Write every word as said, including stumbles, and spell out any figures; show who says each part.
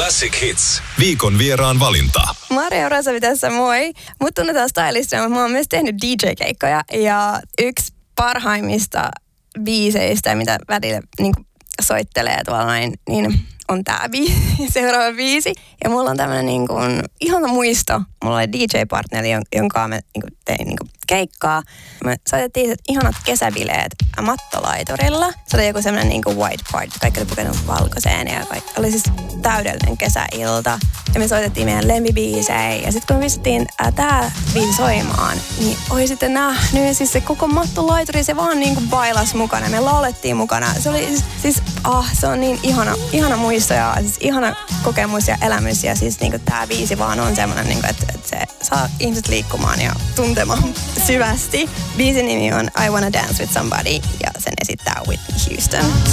Speaker 1: Classic Hits. Viikon vieraan valinta.
Speaker 2: Maria Rosavi tässä, moi. Mut tunnetaan stylistina, mutta mä oon myös tehnyt D J-keikkoja. Ja yksi parhaimmista biiseistä, mitä välillä niin soittelee tuolla näin, niin on tää biisi, seuraava biisi. Ja mulla on tämmönen niin kuin ihana muisto. Mulla oli D J-partneri, jonka mä niin kuin tein niin kuin keikkaa. Me soitettiin ihanat kesäbileet mattolaiturilla. Se oli joku semmoinen niin kuin white party. Kaikki oli pukenut valkoiseen ja kaikki. Oli siis täydellinen kesäilta. Ja me soitettiin meidän lempibiisejä. Ja sitten kun me pistettiin ää, tää biisi soimaan, niin oli sitten nähnyt. Siis se koko mattolaituri, se vaan niin kuin bailas mukana. Me laulettiin mukana. Se oli siis, siis ah, se on niin ihana, ihana muisto ja siis ihana kokemus ja elämys. Ja siis niin kuin tää biisi vaan on semmoinen, niin kuin, että, että se saa ihmiset liikkumaan ja tuntemaan syvästi. Biisin nimi on I Wanna Dance With Somebody ja sen esittää Whitney Houston.